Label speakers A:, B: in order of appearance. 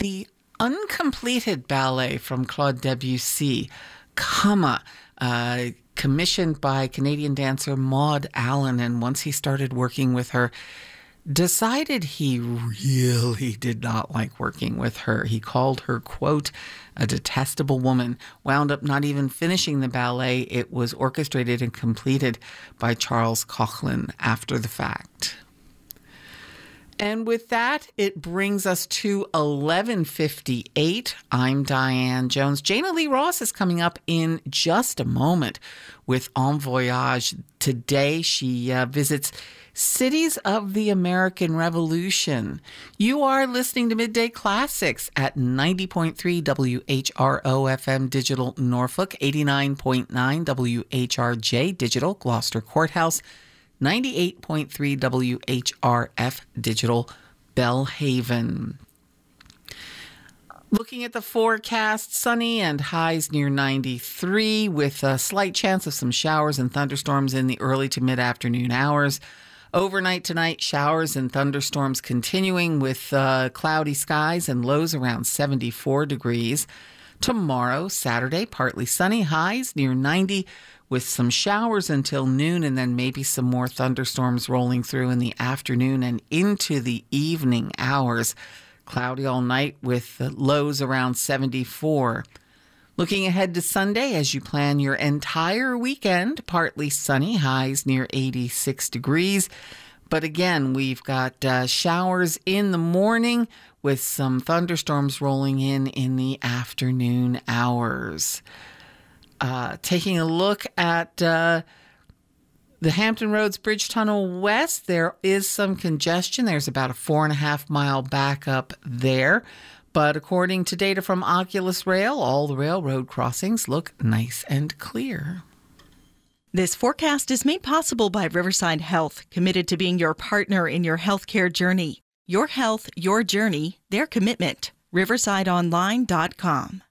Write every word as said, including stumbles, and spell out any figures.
A: the uncompleted ballet from Claude Debussy, Kama, uh, commissioned by Canadian dancer Maud Allen, and once he started working with her, decided he really did not like working with her. He called her, quote, a detestable woman, wound up not even finishing the ballet. It was orchestrated and completed by Charles Koechlin after the fact. And with that, it brings us to eleven fifty-eight. I'm Diane Jones. Jana Lee Ross is coming up in just a moment with En Voyage. Today, she uh, visits Cities of the American Revolution. You are listening to Midday Classics at ninety point three W H R O F M Digital Norfolk, eighty-nine point nine W H R J Digital Gloucester Courthouse, ninety-eight point three W H R F Digital Bellhaven. Looking at the forecast, sunny and highs near ninety-three with a slight chance of some showers and thunderstorms in the early to mid-afternoon hours. Overnight tonight, showers and thunderstorms continuing with uh, cloudy skies and lows around seventy-four degrees. Tomorrow, Saturday, partly sunny, highs near ninety with some showers until noon and then maybe some more thunderstorms rolling through in the afternoon and into the evening hours. Cloudy all night with lows around seventy-four. Looking ahead to Sunday as you plan your entire weekend, partly sunny, highs near eighty-six degrees. But again, we've got uh, showers in the morning with some thunderstorms rolling in in the afternoon hours. Uh, taking a look at uh, the Hampton Roads Bridge Tunnel West, there is some congestion. There's about a four and a half mile backup there. But according to data from Oculus Rail, all the railroad crossings look nice and clear.
B: This forecast is made possible by Riverside Health, committed to being your partner in your healthcare journey. Your health, your journey, their commitment. riverside online dot com.